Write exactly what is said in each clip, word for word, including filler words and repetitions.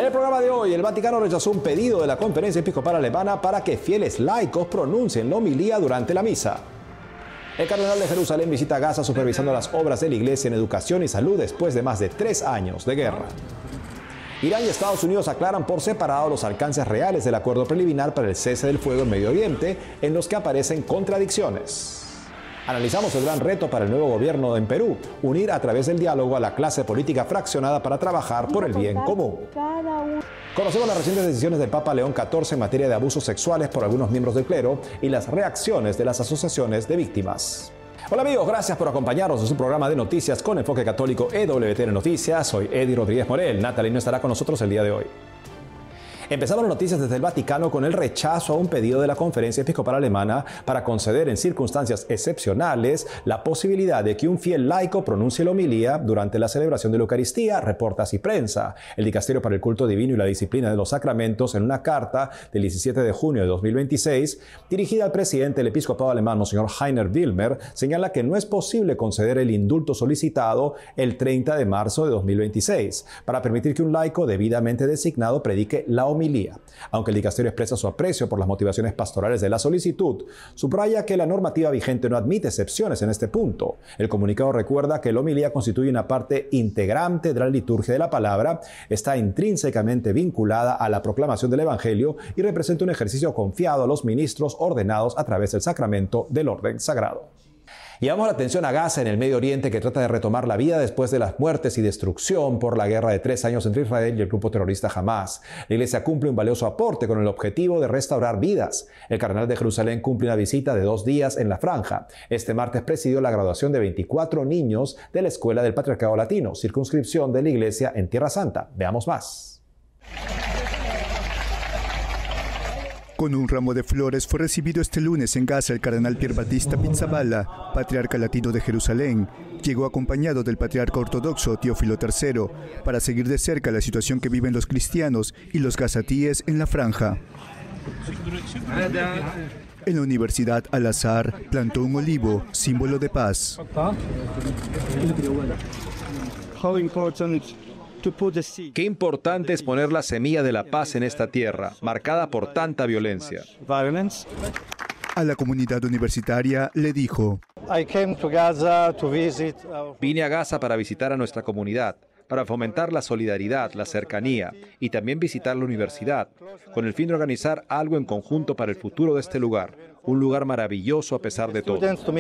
En el programa de hoy, el Vaticano rechazó un pedido de la Conferencia Episcopal Alemana para que fieles laicos pronuncien la homilía durante la misa. El cardenal de Jerusalén visita Gaza supervisando las obras de la Iglesia en educación y salud después de más de tres años de guerra. Irán y Estados Unidos aclaran por separado los alcances reales del acuerdo preliminar para el cese del fuego en Medio Oriente, en los que aparecen contradicciones. Analizamos el gran reto para el nuevo gobierno en Perú, unir a través del diálogo a la clase política fraccionada para trabajar por el bien común. Conocemos las recientes decisiones del Papa León catorce en materia de abusos sexuales por algunos miembros del clero y las reacciones de las asociaciones de víctimas. Hola amigos, gracias por acompañarnos en su programa de noticias con enfoque católico E W T N Noticias. Soy Eddie Rodríguez Morel. Natalie no estará con nosotros el día de hoy. Empezamos las noticias desde el Vaticano con el rechazo a un pedido de la Conferencia Episcopal Alemana para conceder en circunstancias excepcionales la posibilidad de que un fiel laico pronuncie la homilía durante la celebración de la Eucaristía, reporta Así Prensa. El Dicasterio para el Culto Divino y la Disciplina de los Sacramentos, en una carta del diecisiete de junio de dos mil veintiséis, dirigida al presidente del episcopado alemán, Monseñor Heiner Wilmer, señala que no es posible conceder el indulto solicitado el treinta de marzo de dos mil veintiséis para permitir que un laico debidamente designado predique la homilía. Aunque el dicasterio expresa su aprecio por las motivaciones pastorales de la solicitud, subraya que la normativa vigente no admite excepciones en este punto. El comunicado recuerda que la homilía constituye una parte integrante de la liturgia de la palabra, está intrínsecamente vinculada a la proclamación del Evangelio y representa un ejercicio confiado a los ministros ordenados a través del sacramento del orden sagrado. Llevamos la atención a Gaza en el Medio Oriente, que trata de retomar la vida después de las muertes y destrucción por la guerra de tres años entre Israel y el grupo terrorista Hamas. La Iglesia cumple un valioso aporte con el objetivo de restaurar vidas. El cardenal de Jerusalén cumple una visita de dos días en la franja. Este martes presidió la graduación de veinticuatro niños de la Escuela del Patriarcado Latino, circunscripción de la Iglesia en Tierra Santa. Veamos más. Con un ramo de flores fue recibido este lunes en Gaza el cardenal Pier Battista Pizzaballa, patriarca latino de Jerusalén. Llegó acompañado del patriarca ortodoxo Teófilo tercero para seguir de cerca la situación que viven los cristianos y los gazatíes en la franja. En la Universidad Al-Azhar plantó un olivo, símbolo de paz. Qué importante es poner la semilla de la paz en esta tierra, marcada por tanta violencia. A la comunidad universitaria le dijo: Vine a Gaza para visitar a nuestra comunidad, para fomentar la solidaridad, la cercanía y también visitar la universidad, con el fin de organizar algo en conjunto para el futuro de este lugar, un lugar maravilloso a pesar de todo.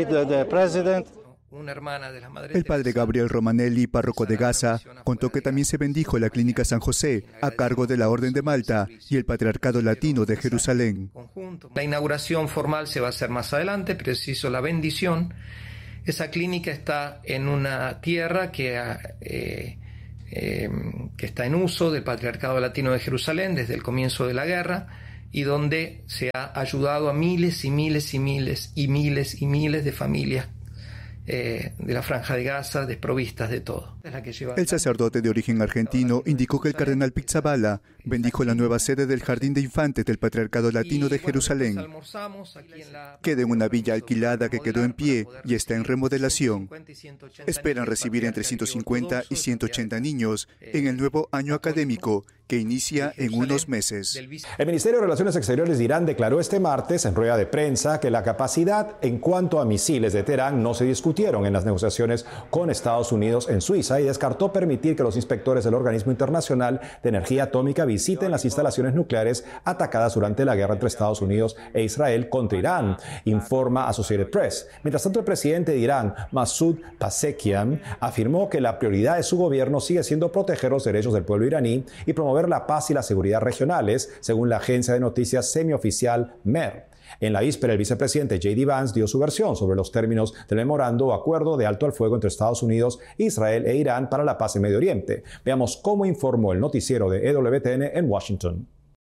Una hermana de las madres. El padre Gabriel Romanelli, párroco de Gaza, contó que también se bendijo la Clínica San José, a cargo de la Orden de Malta y el Patriarcado Latino de Jerusalén. La inauguración formal se va a hacer más adelante, pero se hizo la bendición. Esa clínica está en una tierra que, eh, eh, que está en uso del Patriarcado Latino de Jerusalén desde el comienzo de la guerra, y donde se ha ayudado a miles y miles y miles y miles y miles de familias Eh, de la Franja de Gaza, desprovistas de todo. Es la que lleva... El sacerdote de origen argentino indicó que el cardenal Pizzaballa bendijo la nueva sede del Jardín de Infantes del Patriarcado Latino de Jerusalén. Queda en una villa alquilada que quedó en pie y está en remodelación. Esperan recibir entre ciento cincuenta y ciento ochenta niños en el nuevo año académico, que inicia en unos meses. El Ministerio de Relaciones Exteriores de Irán declaró este martes en rueda de prensa que la capacidad en cuanto a misiles de Teherán no se discutieron en las negociaciones con Estados Unidos en Suiza y descartó permitir que los inspectores del Organismo Internacional de Energía Atómica visiten las instalaciones nucleares atacadas durante la guerra entre Estados Unidos e Israel contra Irán, informa Associated Press. Mientras tanto, el presidente de Irán, Masoud Pezeshkian, afirmó que la prioridad de su gobierno sigue siendo proteger los derechos del pueblo iraní y promover la paz y la seguridad regionales, según la agencia de noticias semioficial M E R. En la víspera, el vicepresidente J D Vance dio su versión sobre los términos del memorando o acuerdo de alto al fuego entre Estados Unidos, Israel e Irán para la paz en Medio Oriente. Veamos cómo informó el noticiero de E W T N en Washington.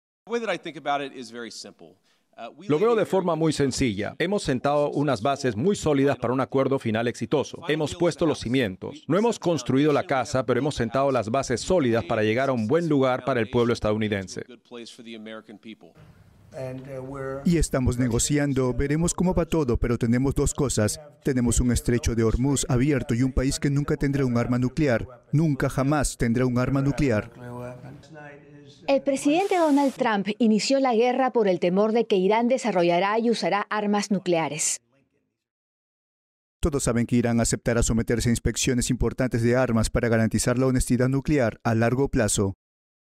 Lo veo de forma muy sencilla. Hemos sentado unas bases muy sólidas para un acuerdo final exitoso. Hemos puesto los cimientos. No hemos construido la casa, pero hemos sentado las bases sólidas para llegar a un buen lugar para el pueblo estadounidense. Y estamos negociando, veremos cómo va todo, pero tenemos dos cosas. Tenemos un estrecho de Hormuz abierto y un país que nunca tendrá un arma nuclear. Nunca jamás tendrá un arma nuclear. El presidente Donald Trump inició la guerra por el temor de que Irán desarrollará y usará armas nucleares. Todos saben que Irán aceptará someterse a inspecciones importantes de armas para garantizar la honestidad nuclear a largo plazo.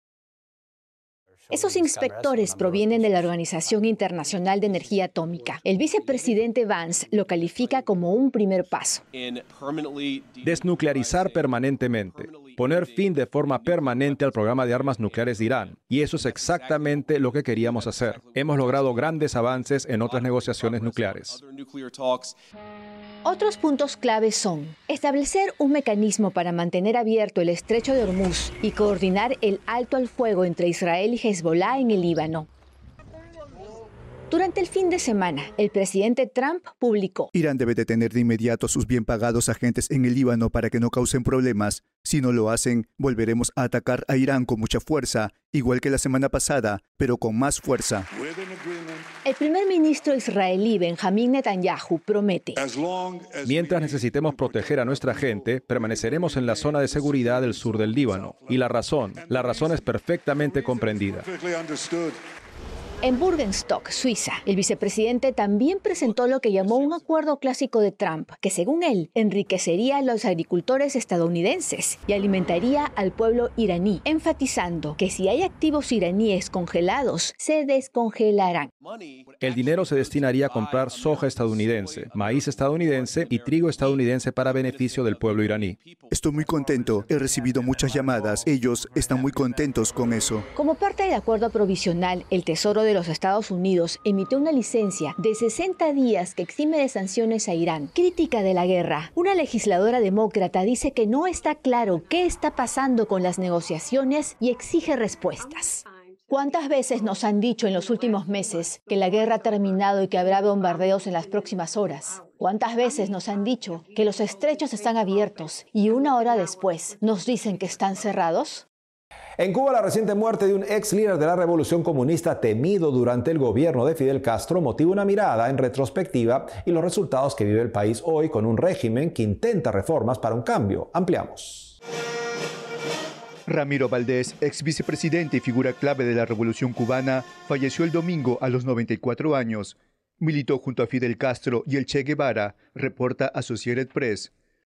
Esos inspectores provienen de la Organización Internacional de Energía Atómica. El vicepresidente Vance lo califica como un primer paso. Desnuclearizar permanentemente, poner fin de forma permanente al programa de armas nucleares de Irán. Y eso es exactamente lo que queríamos hacer. Hemos logrado grandes avances en otras negociaciones nucleares. Otros puntos claves son establecer un mecanismo para mantener abierto el estrecho de Hormuz y coordinar el alto al fuego entre Israel y Hezbollah en el Líbano. Durante el fin de semana, el presidente Trump publicó: Irán debe detener de inmediato a sus bien pagados agentes en el Líbano para que no causen problemas. Si no lo hacen, volveremos a atacar a Irán con mucha fuerza, igual que la semana pasada, pero con más fuerza. El primer ministro israelí Benjamín Netanyahu promete: Mientras necesitemos proteger a nuestra gente, permaneceremos en la zona de seguridad del sur del Líbano. Y la razón, la razón es perfectamente comprendida. En Burgenstock, Suiza, el vicepresidente también presentó lo que llamó un acuerdo clásico de Trump, que según él enriquecería a los agricultores estadounidenses y alimentaría al pueblo iraní, enfatizando que si hay activos iraníes congelados, se descongelarán. El dinero se destinaría a comprar soja estadounidense, maíz estadounidense y trigo estadounidense para beneficio del pueblo iraní. Estoy muy contento. He recibido muchas llamadas. Ellos están muy contentos con eso. Como parte del acuerdo provisional, el Tesoro de los Estados Unidos emitió una licencia de sesenta días que exime de sanciones a Irán. Crítica de la guerra. Una legisladora demócrata dice que no está claro qué está pasando con las negociaciones y exige respuestas. ¿Cuántas veces nos han dicho en los últimos meses que la guerra ha terminado y que habrá bombardeos en las próximas horas? ¿Cuántas veces nos han dicho que los estrechos están abiertos y una hora después nos dicen que están cerrados? En Cuba, la reciente muerte de un ex líder de la revolución comunista temido durante el gobierno de Fidel Castro motiva una mirada en retrospectiva y los resultados que vive el país hoy con un régimen que intenta reformas para un cambio. Ampliamos. Ramiro Valdés, ex vicepresidente y figura clave de la revolución cubana, falleció el domingo a los noventa y cuatro años. Militó junto a Fidel Castro y el Che Guevara, reporta Associated Press.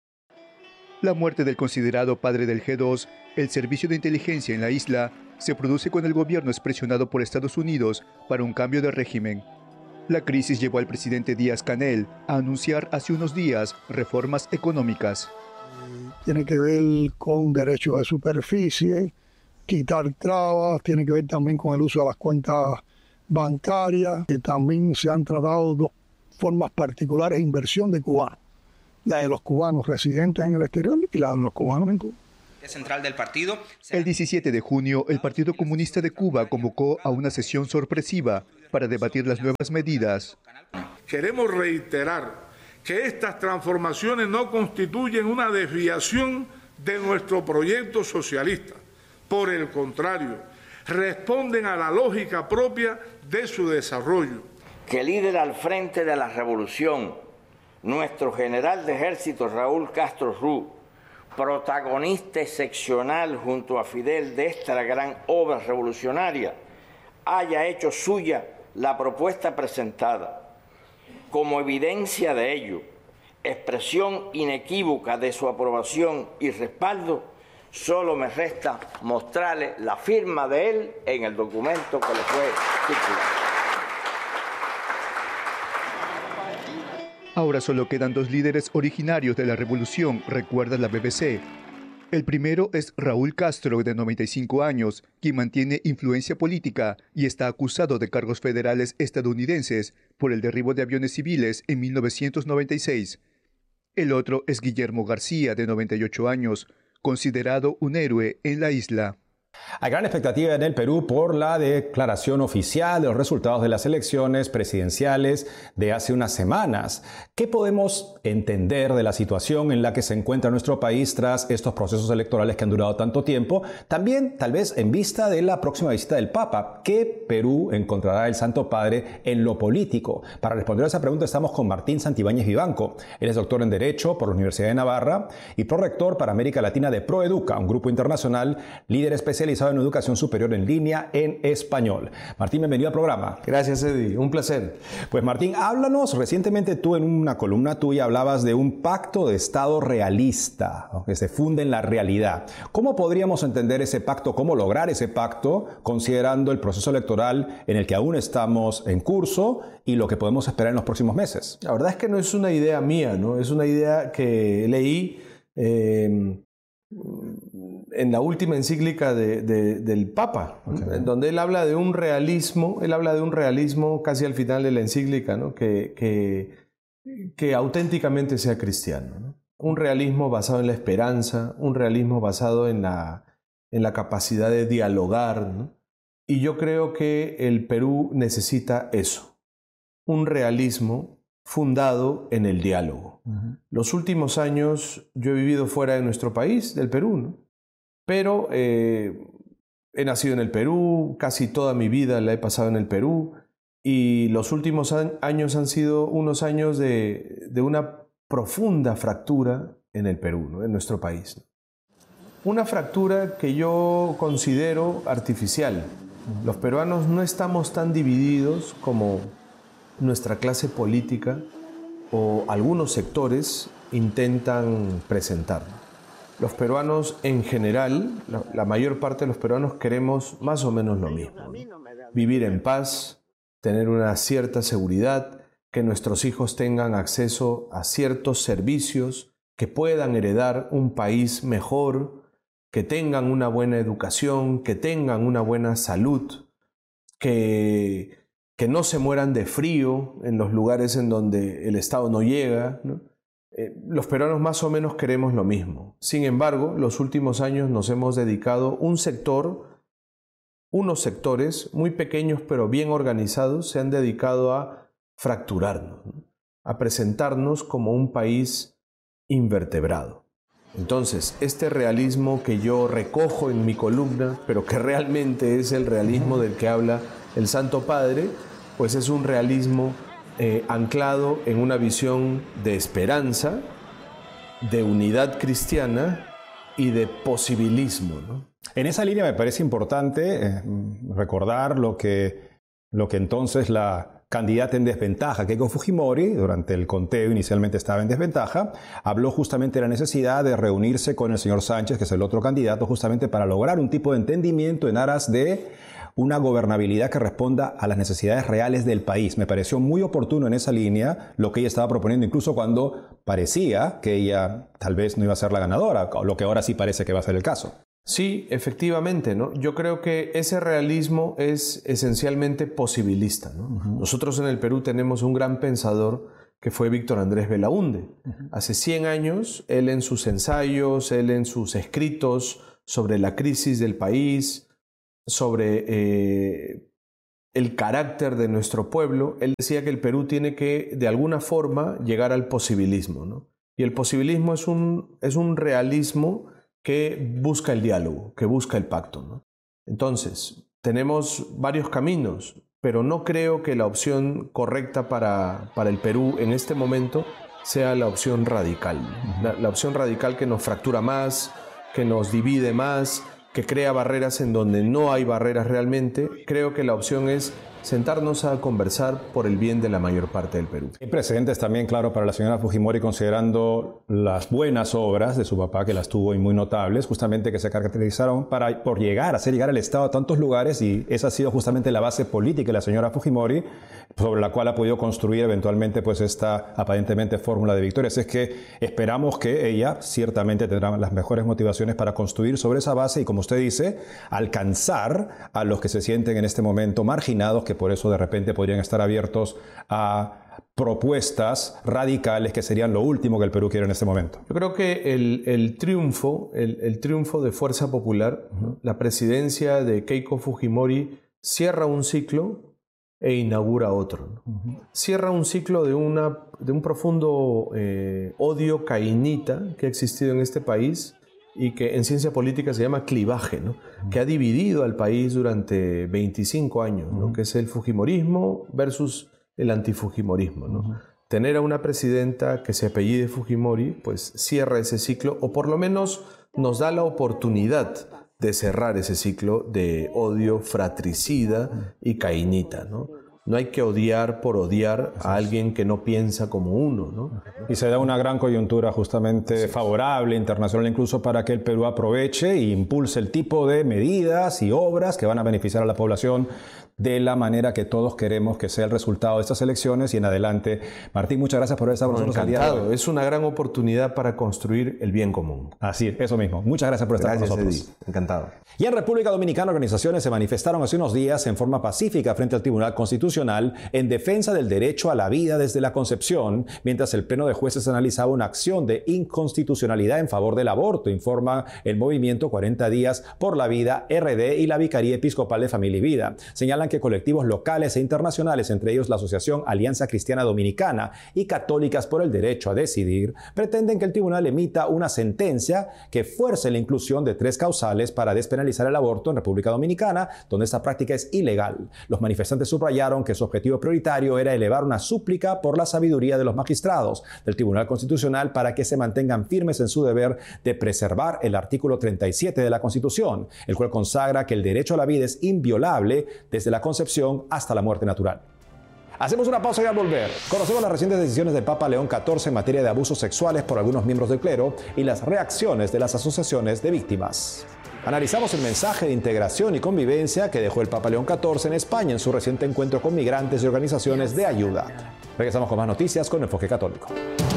La muerte del considerado padre del G dos, el servicio de inteligencia en la isla, se produce cuando el gobierno es presionado por Estados Unidos para un cambio de régimen. La crisis llevó al presidente Díaz-Canel a anunciar hace unos días reformas económicas. Tiene que ver con derechos de superficie, quitar trabas, tiene que ver también con el uso de las cuentas bancarias, que también se han tratado dos formas particulares de inversión de cubanos. La de los cubanos residentes en el exterior y la de los cubanos en Cuba. Central del partido. El diecisiete de junio, el Partido Comunista de Cuba convocó a una sesión sorpresiva para debatir las nuevas medidas. Queremos reiterar que estas transformaciones no constituyen una desviación de nuestro proyecto socialista. Por el contrario, responden a la lógica propia de su desarrollo. Que líder al frente de la revolución, nuestro general de ejército Raúl Castro Ruz, protagonista excepcional junto a Fidel de esta gran obra revolucionaria, haya hecho suya la propuesta presentada. Como evidencia de ello, expresión inequívoca de su aprobación y respaldo, solo me resta mostrarle la firma de él en el documento que le fue circulado. Ahora solo quedan dos líderes originarios de la revolución, recuerda la B B C. El primero es Raúl Castro, de noventa y cinco años, quien mantiene influencia política y está acusado de cargos federales estadounidenses por el derribo de aviones civiles en mil novecientos noventa y seis. El otro es Guillermo García, de noventa y ocho años, considerado un héroe en la isla. Hay gran expectativa en el Perú por la declaración oficial de los resultados de las elecciones presidenciales de hace unas semanas. ¿Qué podemos entender de la situación en la que se encuentra nuestro país tras estos procesos electorales que han durado tanto tiempo? También, tal vez, en vista de la próxima visita del Papa. ¿Qué Perú encontrará el Santo Padre en lo político? Para responder a esa pregunta estamos con Martín Santibáñez Vivanco. Él es doctor en Derecho por la Universidad de Navarra y prorector para América Latina de ProEduca, un grupo internacional líder especializado especializado en educación superior en línea en español. Martín, bienvenido al programa. Gracias, Eddie. Un placer. Pues Martín, háblanos. Recientemente tú en una columna tuya hablabas de un pacto de Estado realista, ¿no?, que se funde en la realidad. ¿Cómo podríamos entender ese pacto? ¿Cómo lograr ese pacto considerando el proceso electoral en el que aún estamos en curso y lo que podemos esperar en los próximos meses? La verdad es que no es una idea mía, ¿no? Es una idea que leí eh, en la última encíclica de, de, del Papa, okay, donde él habla de un realismo, él habla de un realismo casi al final de la encíclica, ¿no?, que, que, que auténticamente sea cristiano, ¿no? Un realismo basado en la esperanza, un realismo basado en la, en la capacidad de dialogar, ¿no? Y yo creo que el Perú necesita eso, un realismo fundado en el diálogo. Uh-huh. Los últimos años yo he vivido fuera de nuestro país, del Perú, ¿no? Pero eh, he nacido en el Perú, casi toda mi vida la he pasado en el Perú, y los últimos años han sido unos años de, de una profunda fractura en el Perú, ¿no?, en nuestro país, ¿no? Una fractura que yo considero artificial. Los peruanos no estamos tan divididos como nuestra clase política o algunos sectores intentan presentar. Los peruanos en general, la, la mayor parte de los peruanos queremos más o menos lo mismo, ¿no? Vivir en paz, tener una cierta seguridad, que nuestros hijos tengan acceso a ciertos servicios, que puedan heredar un país mejor, que tengan una buena educación, que tengan una buena salud, que, que no se mueran de frío en los lugares en donde el Estado no llega, ¿no? Eh, los peruanos más o menos queremos lo mismo. Sin embargo, los últimos años nos hemos dedicado un sector, unos sectores muy pequeños pero bien organizados, se han dedicado a fracturarnos, ¿no?, a presentarnos como un país invertebrado. Entonces, este realismo que yo recojo en mi columna, pero que realmente es el realismo del que habla el Santo Padre, pues es un realismo eh, anclado en una visión de esperanza, de unidad cristiana y de posibilismo, ¿no? En esa línea me parece importante eh, recordar lo que, lo que entonces la candidata en desventaja, Keiko Fujimori, durante el conteo inicialmente estaba en desventaja, habló justamente de la necesidad de reunirse con el señor Sánchez, que es el otro candidato, justamente para lograr un tipo de entendimiento en aras de una gobernabilidad que responda a las necesidades reales del país. Me pareció muy oportuno en esa línea lo que ella estaba proponiendo, incluso cuando parecía que ella tal vez no iba a ser la ganadora, lo que ahora sí parece que va a ser el caso. Sí, efectivamente, ¿no? Yo creo que ese realismo es esencialmente posibilista, ¿no? Uh-huh. Nosotros en el Perú tenemos un gran pensador que fue Víctor Andrés Belaúnde. Uh-huh. Hace cien años, él en sus ensayos, él en sus escritos sobre la crisis del país, sobre eh, el carácter de nuestro pueblo, él decía que el Perú tiene que, de alguna forma, llegar al posibilismo, ¿no? Y el posibilismo es un, es un realismo que busca el diálogo, que busca el pacto, ¿no? Entonces, tenemos varios caminos, pero no creo que la opción correcta para, para el Perú en este momento sea la opción radical, ¿no? La, la opción radical que nos fractura más, que nos divide más, que crea barreras en donde no hay barreras realmente. Creo que la opción es sentarnos a conversar por el bien de la mayor parte del Perú. Hay precedentes también, claro, para la señora Fujimori, considerando las buenas obras de su papá, que las tuvo y muy notables, justamente que se caracterizaron para, por llegar, hacer llegar el Estado a tantos lugares, y esa ha sido justamente la base política de la señora Fujimori, sobre la cual ha podido construir eventualmente pues esta aparentemente fórmula de victoria. Así es que esperamos que ella ciertamente tendrá las mejores motivaciones para construir sobre esa base y, como usted dice, alcanzar a los que se sienten en este momento marginados, que por eso de repente podrían estar abiertos a propuestas radicales que serían lo último que el Perú quiere en este momento. Yo creo que el, el triunfo, el, el triunfo de Fuerza Popular, uh-huh, la presidencia de Keiko Fujimori cierra un ciclo e inaugura otro, ¿no? Uh-huh. Cierra un ciclo de, una, de un profundo eh, odio cainita que ha existido en este país y que en ciencia política se llama clivaje, ¿no? Uh-huh. Que ha dividido al país durante veinticinco años, ¿no? Uh-huh. Que es el fujimorismo versus el antifujimorismo, ¿no? Uh-huh. Tener a una presidenta que se apellide Fujimori, pues cierra ese ciclo, o por lo menos nos da la oportunidad de cerrar ese ciclo de odio fratricida y cainita, ¿no? No hay que odiar por odiar a alguien que no piensa como uno, ¿no? Y se da una gran coyuntura justamente favorable, internacional incluso, para que el Perú aproveche e impulse el tipo de medidas y obras que van a beneficiar a la población de la manera que todos queremos que sea el resultado de estas elecciones y en adelante. Martín, muchas gracias por estar con nosotros al día de hoy. Es una gran oportunidad para construir el bien común. Así, eso mismo. Muchas gracias por estar gracias, con nosotros. Eddie. Encantado. Y en República Dominicana, organizaciones se manifestaron hace unos días en forma pacífica frente al Tribunal Constitucional en defensa del derecho a la vida desde la concepción, mientras el Pleno de Jueces analizaba una acción de inconstitucionalidad en favor del aborto, informa el movimiento cuarenta días por la vida R D y la Vicaría Episcopal de Familia y Vida. Señalan que colectivos locales e internacionales, entre ellos la Asociación Alianza Cristiana Dominicana y Católicas por el Derecho a Decidir, pretenden que el tribunal emita una sentencia que fuerce la inclusión de tres causales para despenalizar el aborto en República Dominicana, donde esta práctica es ilegal. Los manifestantes subrayaron que su objetivo prioritario era elevar una súplica por la sabiduría de los magistrados del Tribunal Constitucional para que se mantengan firmes en su deber de preservar el artículo treinta y siete de la Constitución, el cual consagra que el derecho a la vida es inviolable desde la concepción hasta la muerte natural. Hacemos una pausa y al volver conocemos las recientes decisiones del Papa León catorce en materia de abusos sexuales por algunos miembros del clero y las reacciones de las asociaciones de víctimas. Analizamos el mensaje de integración y convivencia que dejó el Papa León catorce en España en su reciente encuentro con migrantes y organizaciones de ayuda. Regresamos con más noticias con Enfoque Católico.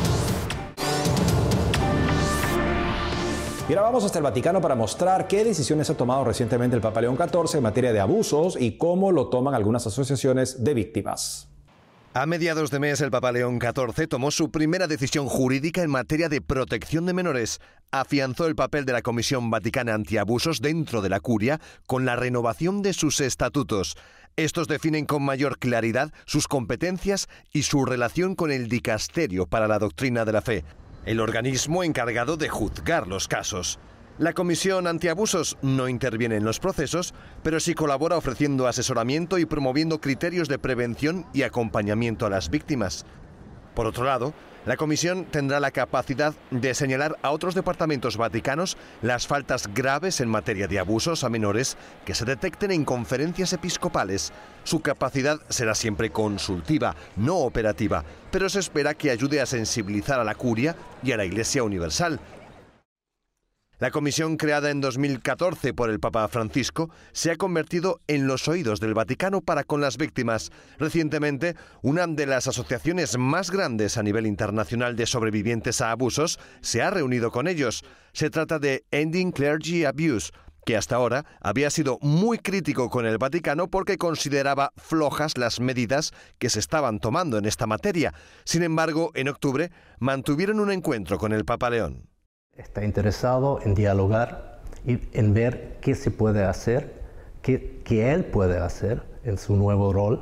Y ahora vamos hasta el Vaticano para mostrar qué decisiones ha tomado recientemente el Papa León catorce en materia de abusos y cómo lo toman algunas asociaciones de víctimas. A mediados de mes, el Papa León catorce tomó su primera decisión jurídica en materia de protección de menores. Afianzó el papel de la Comisión Vaticana Antiabusos dentro de la Curia con la renovación de sus estatutos. Estos definen con mayor claridad sus competencias y su relación con el Dicasterio para la Doctrina de la Fe, el organismo encargado de juzgar los casos. La Comisión Antiabusos no interviene en los procesos, pero sí colabora ofreciendo asesoramiento y promoviendo criterios de prevención y acompañamiento a las víctimas. Por otro lado, la Comisión tendrá la capacidad de señalar a otros departamentos vaticanos las faltas graves en materia de abusos a menores que se detecten en conferencias episcopales. Su capacidad será siempre consultiva, no operativa, pero se espera que ayude a sensibilizar a la Curia y a la Iglesia Universal. La comisión creada en dos mil catorce por el Papa Francisco se ha convertido en los oídos del Vaticano para con las víctimas. Recientemente, una de las asociaciones más grandes a nivel internacional de sobrevivientes a abusos se ha reunido con ellos. Se trata de Ending Clergy Abuse, que hasta ahora había sido muy crítico con el Vaticano porque consideraba flojas las medidas que se estaban tomando en esta materia. Sin embargo, en octubre mantuvieron un encuentro con el Papa León. Está interesado en dialogar y en ver qué se puede hacer, qué, qué él puede hacer en su nuevo rol.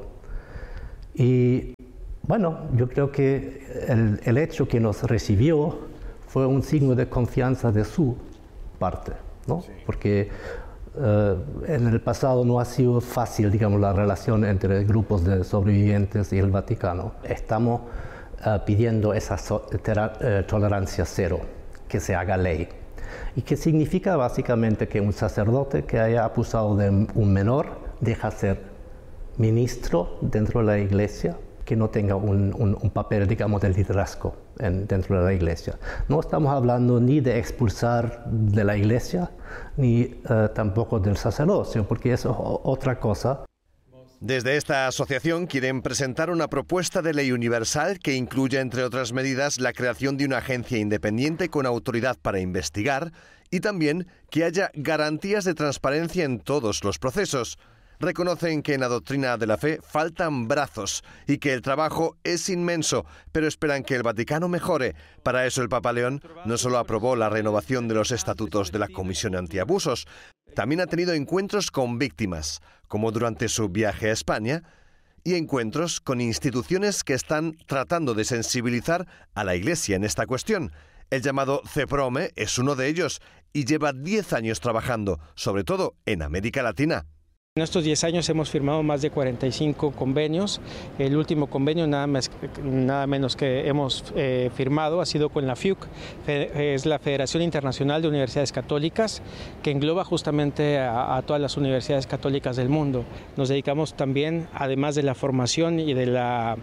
Y bueno, yo creo que el, el hecho que nos recibió fue un signo de confianza de su parte, ¿no? Sí. Porque uh, en el pasado no ha sido fácil, digamos, la relación entre grupos de sobrevivientes y el Vaticano. Estamos uh, pidiendo esa so uh, tolerancia cero, que se haga ley. ¿Y qué significa? Básicamente que un sacerdote que haya abusado de un menor deja ser ministro dentro de la iglesia, que no tenga un, un, un papel, digamos, de liderazgo en, dentro de la iglesia. No estamos hablando ni de expulsar de la iglesia, ni uh, tampoco del sacerdocio, porque eso es otra cosa. Desde esta asociación quieren presentar una propuesta de ley universal que incluya, entre otras medidas, la creación de una agencia independiente con autoridad para investigar y también que haya garantías de transparencia en todos los procesos. Reconocen que en la doctrina de la fe faltan brazos y que el trabajo es inmenso, pero esperan que el Vaticano mejore. Para eso el Papa León no solo aprobó la renovación de los estatutos de la Comisión Antiabusos, también ha tenido encuentros con víctimas, como durante su viaje a España, y encuentros con instituciones que están tratando de sensibilizar a la Iglesia en esta cuestión. El llamado CEPROME es uno de ellos y lleva diez años trabajando, sobre todo en América Latina. En estos diez años hemos firmado más de cuarenta y cinco convenios. El último convenio, nada, más, nada menos que hemos eh, firmado, ha sido con la F I U C, es la Federación Internacional de Universidades Católicas, que engloba justamente a, a todas las universidades católicas del mundo. Nos dedicamos también, además de la formación y de la...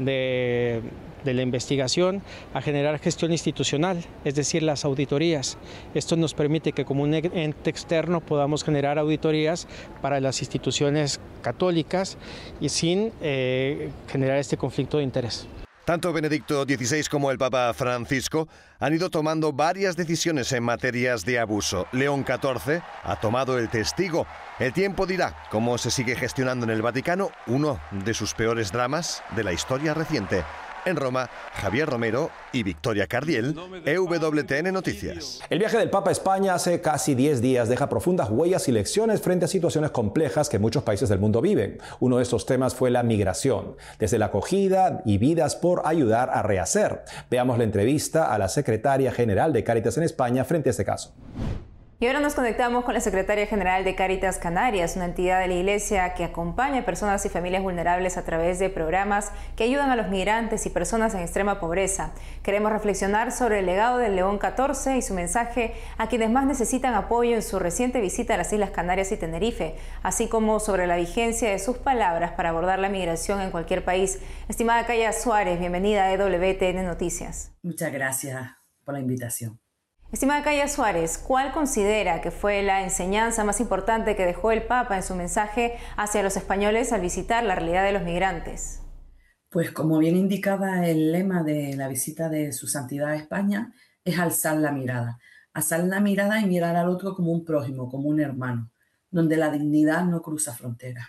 De, de la investigación, a generar gestión institucional, es decir, las auditorías. Esto nos permite que como un ente externo podamos generar auditorías para las instituciones católicas y sin eh, generar este conflicto de interés. Tanto Benedicto dieciséis como el Papa Francisco han ido tomando varias decisiones en materias de abuso. León catorce ha tomado el testigo. El tiempo dirá cómo se sigue gestionando en el Vaticano uno de sus peores dramas de la historia reciente. En Roma, Javier Romero y Victoria Cardiel, E W T N Noticias. El viaje del Papa a España hace casi diez días deja profundas huellas y lecciones frente a situaciones complejas que muchos países del mundo viven. Uno de estos temas fue la migración, desde la acogida y vidas por ayudar a rehacer. Veamos la entrevista a la secretaria general de Cáritas en España frente a este caso. Y ahora nos conectamos con la secretaria general de Cáritas Canarias, una entidad de la Iglesia que acompaña a personas y familias vulnerables a través de programas que ayudan a los migrantes y personas en extrema pobreza. Queremos reflexionar sobre el legado del León catorce y su mensaje a quienes más necesitan apoyo en su reciente visita a las Islas Canarias y Tenerife, así como sobre la vigencia de sus palabras para abordar la migración en cualquier país. Estimada Kaya Suárez, bienvenida a E W T N Noticias. Muchas gracias por la invitación. Estimada Kaya Suárez, ¿cuál considera que fue la enseñanza más importante que dejó el Papa en su mensaje hacia los españoles al visitar la realidad de los migrantes? Pues como bien indicaba el lema de la visita de Su Santidad a España, es alzar la mirada. Alzar la mirada y mirar al otro como un prójimo, como un hermano, donde la dignidad no cruza fronteras.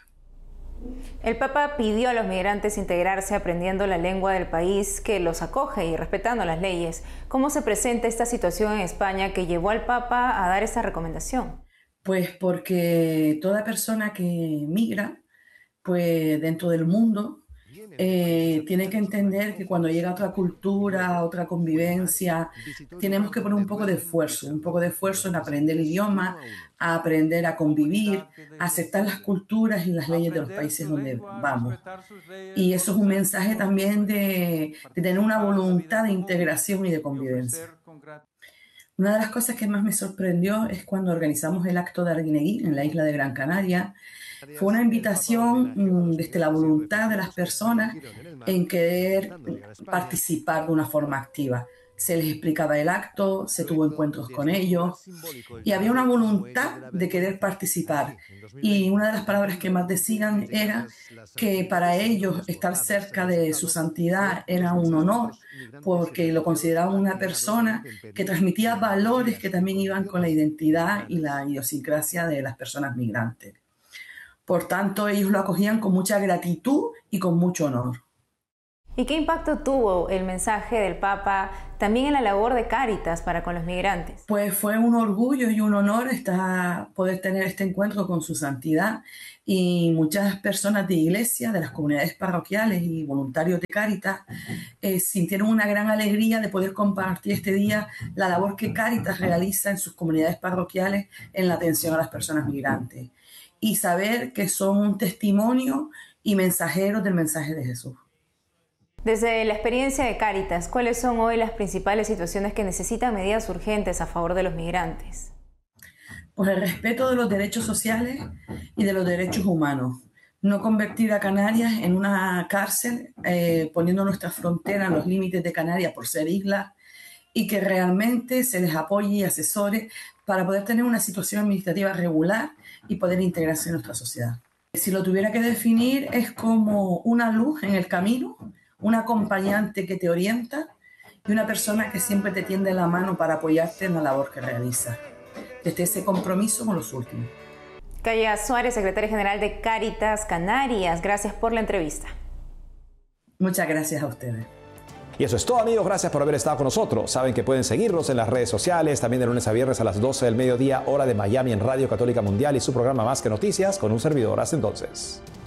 El Papa pidió a los migrantes integrarse aprendiendo la lengua del país que los acoge y respetando las leyes. ¿Cómo se presenta esta situación en España que llevó al Papa a dar esa recomendación? Pues porque toda persona que migra, pues dentro del mundo, eh, tiene que entender que cuando llega otra cultura, otra convivencia, tenemos que poner un poco de esfuerzo, un poco de esfuerzo en aprender el idioma, a aprender a convivir, a aceptar las culturas y las leyes de los países donde vamos. Y eso es un mensaje también de, de tener una voluntad de integración y de convivencia. Una de las cosas que más me sorprendió es cuando organizamos el acto de Arguineguín en la isla de Gran Canaria. Fue una invitación desde la voluntad de las personas en querer participar de una forma activa. Se les explicaba el acto, se tuvo encuentros con ellos y había una voluntad de querer participar. Y una de las palabras que más decían era que para ellos estar cerca de su santidad era un honor, porque lo consideraban una persona que transmitía valores que también iban con la identidad y la idiosincrasia de las personas migrantes. Por tanto, ellos lo acogían con mucha gratitud y con mucho honor. ¿Y qué impacto tuvo el mensaje del Papa también en la labor de Cáritas para con los migrantes? Pues fue un orgullo y un honor estar, poder tener este encuentro con su santidad, y muchas personas de iglesia, de las comunidades parroquiales y voluntarios de Cáritas eh, sintieron una gran alegría de poder compartir este día la labor que Cáritas realiza en sus comunidades parroquiales en la atención a las personas migrantes, y saber que son un testimonio y mensajeros del mensaje de Jesús. Desde la experiencia de Cáritas, ¿cuáles son hoy las principales situaciones que necesitan medidas urgentes a favor de los migrantes? Pues el respeto de los derechos sociales y de los derechos humanos. No convertir a Canarias en una cárcel, eh, poniendo nuestra frontera en los límites de Canarias por ser isla, y que realmente se les apoye y asesore para poder tener una situación administrativa regular y poder integrarse en nuestra sociedad. Si lo tuviera que definir, es como una luz en el camino, un acompañante que te orienta y una persona que siempre te tiende la mano para apoyarte en la labor que realizas. Desde ese compromiso con los últimos. Kaya Suárez, secretaria general de Cáritas Canarias, gracias por la entrevista. Muchas gracias a ustedes. Y eso es todo, amigos. Gracias por haber estado con nosotros. Saben que pueden seguirnos en las redes sociales, también de lunes a viernes a las doce del mediodía, hora de Miami, en Radio Católica Mundial, y su programa Más que Noticias con un servidor. Hasta entonces.